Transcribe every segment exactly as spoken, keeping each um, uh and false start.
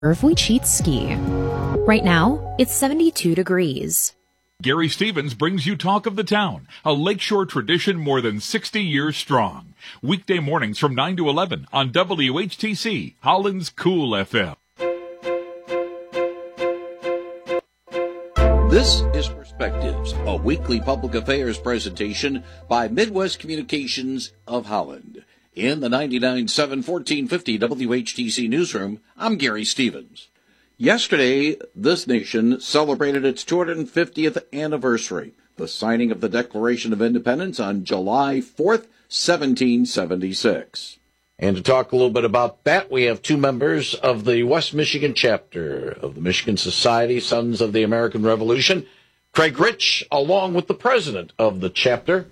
Wojcicki Ski. Right now, it's seventy-two degrees. Gary Stevens brings you Talk of the Town, a lakeshore tradition more than sixty years strong. Weekday mornings from nine to eleven on W H T C, Holland's Cool F M. This is Perspectives, a weekly public affairs presentation by Midwest Communications of Holland. In the ninety-nine point seven fourteen fifty W H T C newsroom, I'm Gary Stevens. Yesterday, this nation celebrated its two hundred fiftieth anniversary, the signing of the Declaration of Independence on July fourth, seventeen seventy-six. And to talk a little bit about that, we have two members of the West Michigan chapter of the Michigan Society, Sons of the American Revolution, Craig Rich, along with the president of the chapter,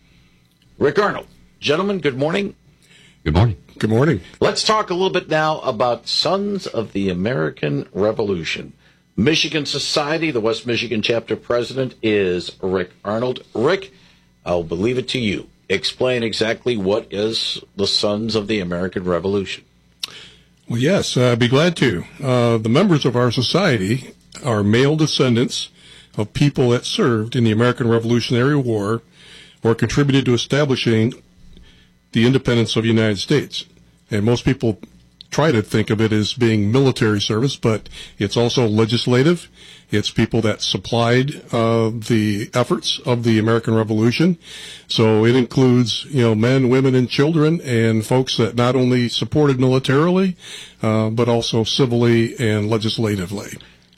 Rick Arnold. Gentlemen, good morning. Good morning. Good morning. Let's talk a little bit now about Sons of the American Revolution. Michigan Society, the West Michigan chapter president is Rick Arnold. Rick, I'll leave it to you. Explain exactly what is the Sons of the American Revolution. Well, yes, uh, I'd be glad to. Uh, the members of our society are male descendants of people that served in the American Revolutionary War or contributed to establishing the independence of the United States. And most people try to think of it as being military service, but it's also legislative. It's people that supplied uh, the efforts of the American Revolution. So it includes, you know, men, women, and children, and folks that not only supported militarily, uh, but also civilly and legislatively.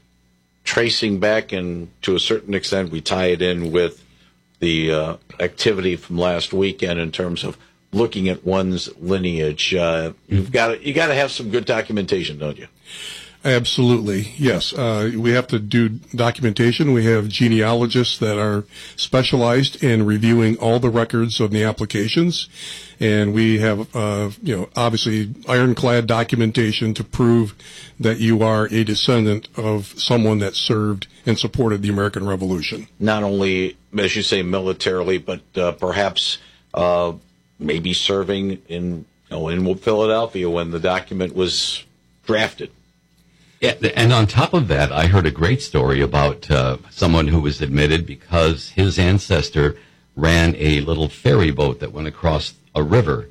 Tracing back, and to a certain extent, we tie it in with the uh, activity from last weekend in terms of looking at one's lineage. Uh, you've got to, you got to have some good documentation, don't you? Absolutely, yes. Uh, we have to do documentation. We have genealogists that are specialized in reviewing all the records of the applications, and we have, uh, you know, obviously ironclad documentation to prove that you are a descendant of someone that served and supported the American Revolution. Not only, as you say, militarily, but uh, perhaps uh, maybe serving in, you know, in Philadelphia when the document was drafted. Yeah, and on top of that, I heard a great story about uh, someone who was admitted because his ancestor ran a little ferry boat that went across a river.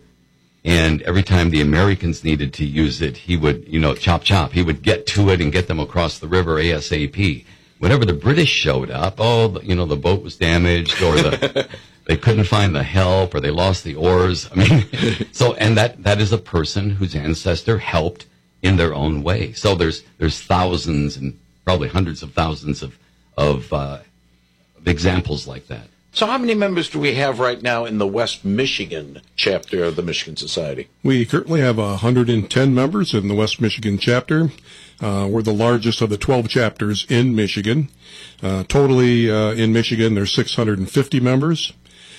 And every time the Americans needed to use it, he would, you know, chop, chop. He would get to it and get them across the river ASAP. Whenever the British showed up, oh, you know, the boat was damaged or the, they couldn't find the help or they lost the oars. I mean, so, and that, that is a person whose ancestor helped in their own way. So there's there's thousands and probably hundreds of thousands of of, uh, of examples like that. So how many members do we have right now in the West Michigan chapter of the Michigan Society? We currently have one hundred ten members in the West Michigan chapter. Uh, we're the largest of the twelve chapters in Michigan. Uh, totally uh, in Michigan, there's six hundred fifty members.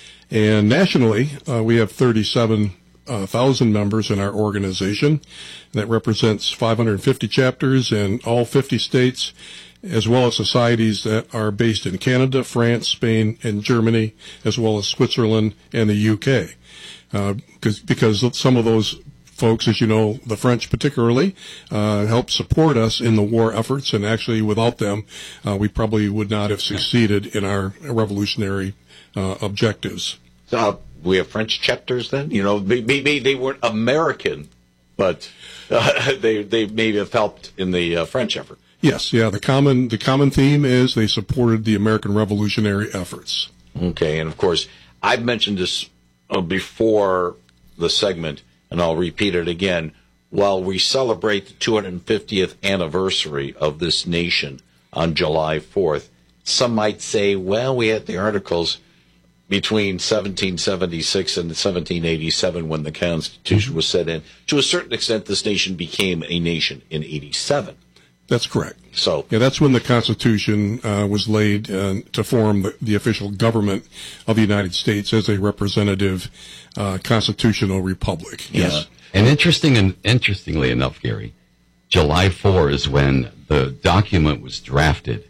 And nationally, uh, we have thirty-seven Uh, thousand members in our organization. That represents five hundred fifty chapters in all fifty states, as well as societies that are based in Canada, France, Spain, and Germany, as well as Switzerland and the U K. Uh, because some of those folks, as you know, the French particularly, uh, helped support us in the war efforts, and actually without them, uh, we probably would not have succeeded in our revolutionary uh, objectives. Uh, we have French chapters then? You know, maybe they weren't American, but uh, they they maybe have helped in the uh, French effort. Yes, yeah. The common the common theme is they supported the American revolutionary efforts. Okay, and of course, I've mentioned this uh, before the segment, and I'll repeat it again. While we celebrate the two hundred fiftieth anniversary of this nation on July fourth, some might say, well, we had the articles between seventeen seventy-six and seventeen eighty-seven when the Constitution was set in. To a certain extent, this nation became a nation in eighty-seven. That's correct. So, yeah, that's when the Constitution uh, was laid uh, to form the, the official government of the United States as a representative uh, constitutional republic. Yeah. Yes. And interesting and interestingly enough, Gary, July fourth is when the document was drafted.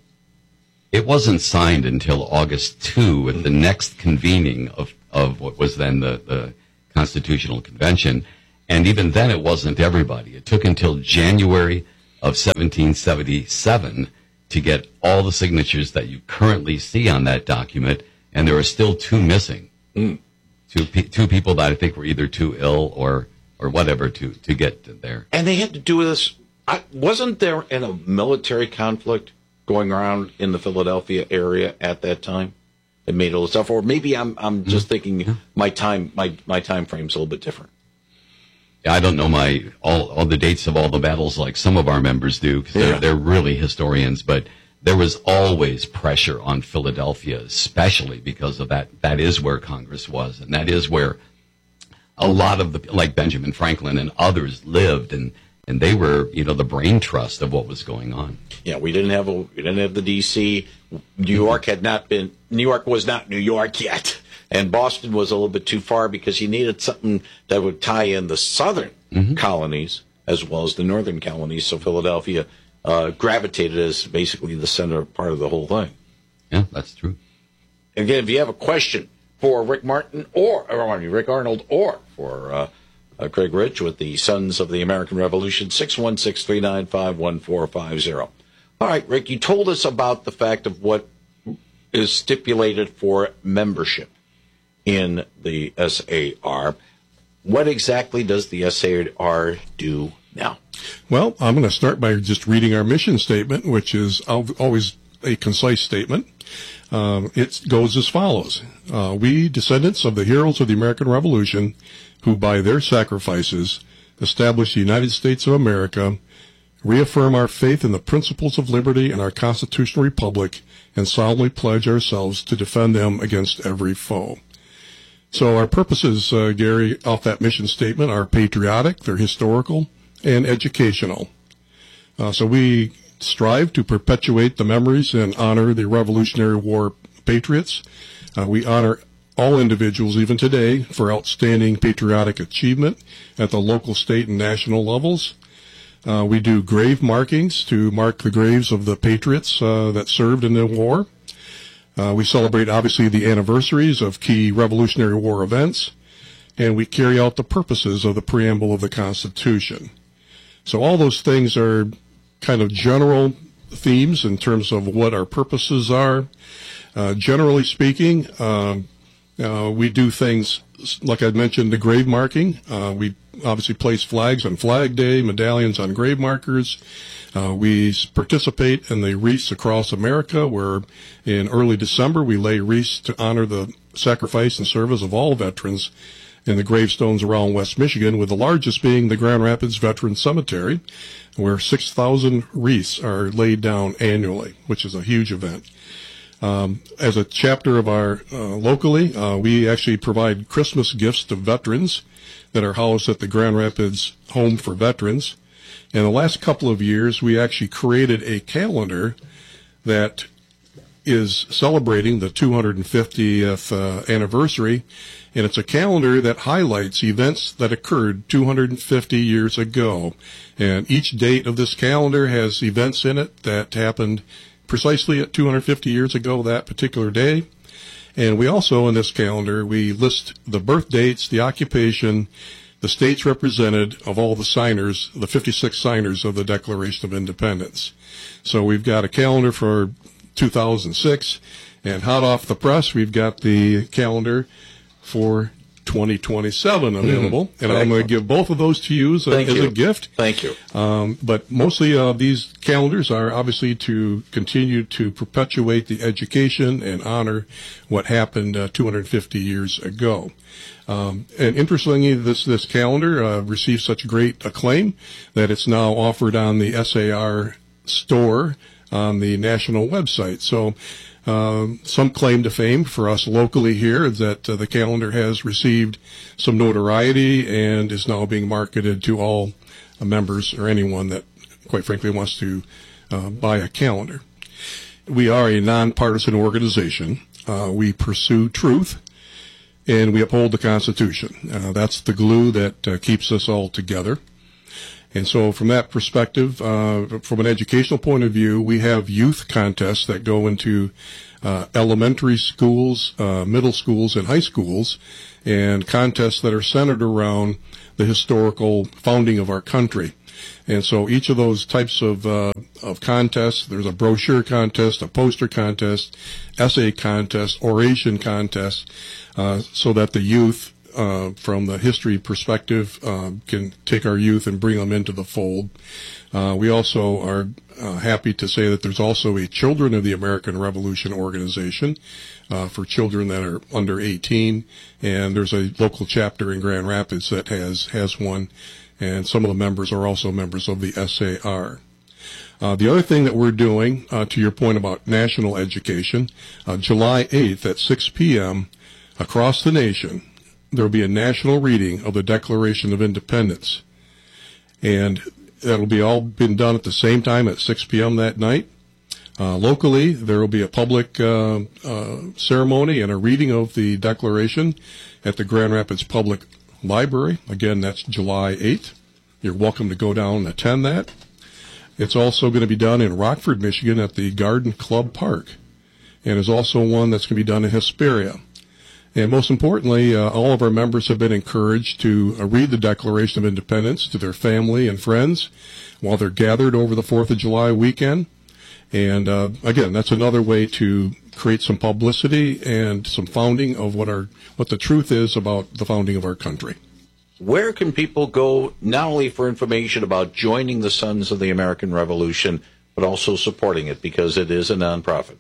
It wasn't signed until August second at the next convening of, of what was then the, the Constitutional Convention. And even then it wasn't everybody. It took until January of seventeen seventy-seven to get all the signatures that you currently see on that document, and there are still two missing. Mm. Two, pe- two people that I think were either too ill or, or whatever to, to get there. And they had to do this. I, wasn't there in a military conflict going around in the Philadelphia area at that time? It made all this stuff, or maybe I'm I'm just thinking Yeah. my time my, my time frame's a little bit different. I don't know my all, all the dates of all the battles like some of our members do, because Yeah. they're, they're really historians, but there was always pressure on Philadelphia, especially because of that. That is where Congress was, and that is where a lot of the, like Benjamin Franklin and others lived, and, and they were, you know, the brain trust of what was going on. Yeah, we didn't have a we didn't have the D C. New York had not been New York was not New York yet. And Boston was a little bit too far because you needed something that would tie in the southern mm-hmm. colonies as well as the northern colonies. So Philadelphia uh, gravitated as basically the center part of the whole thing. Yeah, that's true. Again, if you have a question for Rick Martin or, or Rick Arnold or for uh, uh, Craig Rich with the Sons of the American Revolution, six one six, three nine five, one four five zero. All right, Rick, you told us about the fact of what is stipulated for membership in the S A R. What exactly does the S A R do now? Well, I'm going to start by just reading our mission statement, which is always a concise statement. Um, it goes as follows. Uh, we, descendants of the heroes of the American Revolution, who by their sacrifices established the United States of America, reaffirm our faith in the principles of liberty and our constitutional republic, and solemnly pledge ourselves to defend them against every foe. So our purposes, uh, Gary, off that mission statement are patriotic, they're historical, and educational. Uh, so we strive to perpetuate the memories and honor the Revolutionary War patriots. Uh, we honor all individuals, even today, for outstanding patriotic achievement at the local, state, and national levels. Uh, we do grave markings to mark the graves of the patriots uh, that served in the war. Uh, we celebrate, obviously, the anniversaries of key Revolutionary War events, and we carry out the purposes of the preamble of the Constitution. So all those things are kind of general themes in terms of what our purposes are. Uh, generally speaking, um, uh, we do things, like I mentioned, the grave marking. Uh, we obviously place flags on Flag Day, medallions on grave markers. Uh, we participate in the wreaths across America, where in early December we lay wreaths to honor the sacrifice and service of all veterans in the gravestones around West Michigan, with the largest being the Grand Rapids Veterans Cemetery, where six thousand wreaths are laid down annually, which is a huge event. Um, as a chapter of our uh, locally, uh, we actually provide Christmas gifts to veterans that are housed at the Grand Rapids Home for Veterans. In the last couple of years, we actually created a calendar that is celebrating the two hundred fiftieth uh, anniversary, and it's a calendar that highlights events that occurred two hundred fifty years ago. And each date of this calendar has events in it that happened precisely at two hundred fifty years ago that particular day. And we also, in this calendar, we list the birth dates, the occupation, the states represented of all the signers, the fifty-six signers of the Declaration of Independence. So we've got a calendar for two thousand six, and hot off the press, we've got the calendar for twenty twenty-seven available, mm-hmm. and I'm going to give both of those to you as, a, as a gift. Thank you. Um, but mostly uh, these calendars are obviously to continue to perpetuate the education and honor what happened uh, two hundred fifty years ago. Um, and interestingly, this, this calendar uh, received such great acclaim that it's now offered on the S A R store on the national website. So um, some claim to fame for us locally here is that uh, the calendar has received some notoriety and is now being marketed to all uh, members or anyone that, quite frankly, wants to uh, buy a calendar. We are a nonpartisan organization. Uh, we pursue truth, and we uphold the Constitution. Uh, that's the glue that uh, keeps us all together. And so from that perspective, uh, from an educational point of view, we have youth contests that go into uh, elementary schools, uh, middle schools, and high schools, and contests that are centered around the historical founding of our country. And so each of those types of uh, of contests, there's a brochure contest, a poster contest, essay contest, oration contest, uh, so that the youth, uh, from the history perspective, uh, can take our youth and bring them into the fold. Uh, we also are uh, happy to say that there's also a Children of the American Revolution organization uh, for children that are under eighteen, and there's a local chapter in Grand Rapids that has has one. And some of the members are also members of the S A R. Uh, the other thing that we're doing, uh, to your point about national education, uh, July eighth at six p.m. across the nation, there will be a national reading of the Declaration of Independence. And that'll be all been done at the same time at six p.m. that night. Uh, locally, there will be a public uh, uh, ceremony and a reading of the Declaration at the Grand Rapids Public Library. Again, that's July eighth. You're welcome to go down and attend that. It's also going to be done in Rockford, Michigan at the Garden Club Park. And there's also one that's going to be done in Hesperia. And most importantly, uh, all of our members have been encouraged to uh, read the Declaration of Independence to their family and friends while they're gathered over the fourth of July weekend. And uh, again, that's another way to create some publicity and some founding of what our what the truth is about the founding of our country. Where can people go not only for information about joining the Sons of the American Revolution, but also supporting it because it is a nonprofit?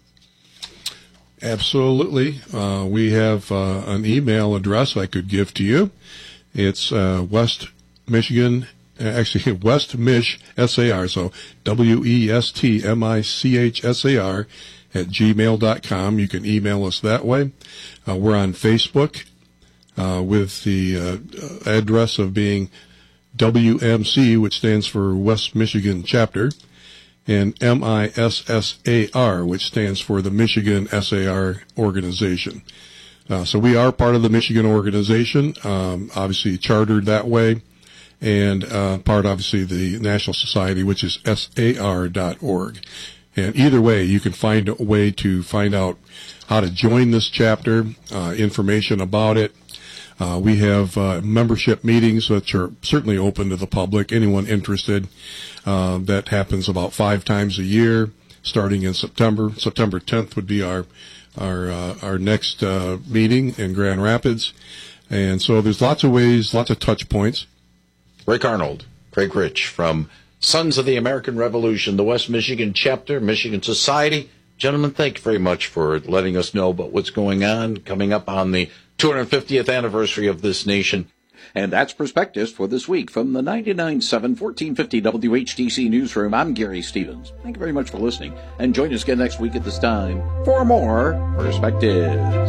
Absolutely. Uh, we have uh, an email address I could give to you. It's uh, West Michigan, actually West Mich S A R, so W E S T M I C H S A R at gmail dot com. You can email us that way. Uh, we're on Facebook uh, with the uh, address of being W M C, which stands for West Michigan Chapter, and M I S S A R, which stands for the Michigan S A R Organization. Uh, so we are part of the Michigan organization, um, obviously chartered that way, and uh, part, obviously, the National Society, which is S A R dot org. And either way, you can find a way to find out how to join this chapter, uh, information about it. Uh, we have uh, membership meetings which are certainly open to the public, anyone interested. Uh, that happens about five times a year, starting in September. September tenth would be our our uh, our next uh, meeting in Grand Rapids. And so there's lots of ways, lots of touch points. Rick Arnold, Craig Rich from Sons of the American Revolution, the West Michigan Chapter, Michigan Society. Gentlemen, thank you very much for letting us know about what's going on, coming up on the two hundred fiftieth anniversary of this nation. And that's Perspectives for this week from the ninety-nine point seven, fourteen fifty W H T C Newsroom. I'm Gary Stevens. Thank you very much for listening. And join us again next week at this time for more Perspectives.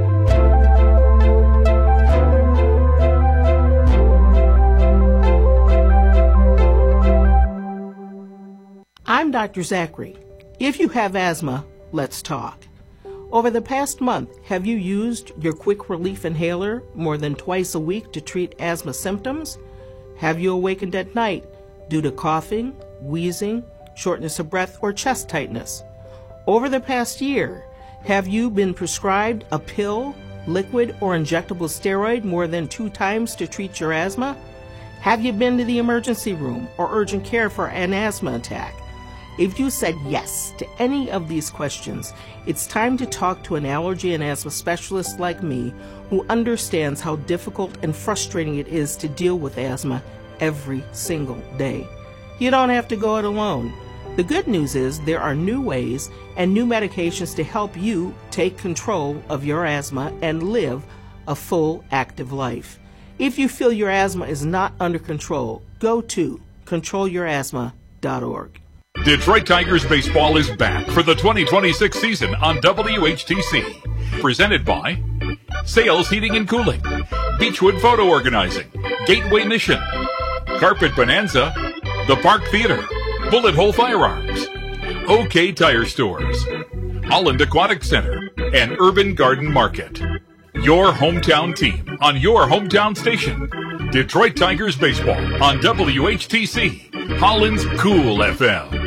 I'm Doctor Zachary. If you have asthma, let's talk. Over the past month, have you used your quick relief inhaler more than twice a week to treat asthma symptoms? Have you awakened at night due to coughing, wheezing, shortness of breath, or chest tightness? Over the past year, have you been prescribed a pill, liquid, or injectable steroid more than two times to treat your asthma? Have you been to the emergency room or urgent care for an asthma attack? If you said yes to any of these questions, it's time to talk to an allergy and asthma specialist like me who understands how difficult and frustrating it is to deal with asthma every single day. You don't have to go it alone. The good news is there are new ways and new medications to help you take control of your asthma and live a full, active life. If you feel your asthma is not under control, go to control your asthma dot org. Detroit Tigers baseball is back for the twenty twenty-six season on W H T C. Presented by Sales Heating and Cooling, Beechwood Photo Organizing, Gateway Mission, Carpet Bonanza, The Park Theater, Bullet Hole Firearms, OK Tire Stores, Holland Aquatic Center, and Urban Garden Market. Your hometown team on your hometown station. Detroit Tigers baseball on W H T C, Holland's Cool F M.